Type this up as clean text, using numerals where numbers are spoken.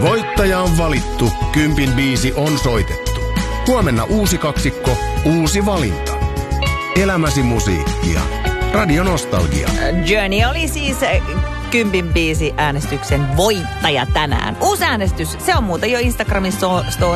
Voittaja on valittu, 10 biisi on soitettu. Huomenna uusi kaksikko, uusi valinta. Elämäsi musiikkia. Radio Nostalgia. Journey oli siis 10 biisi äänestyksen voittaja tänään. Uusi äänestys, se on muuten jo Instagramin story.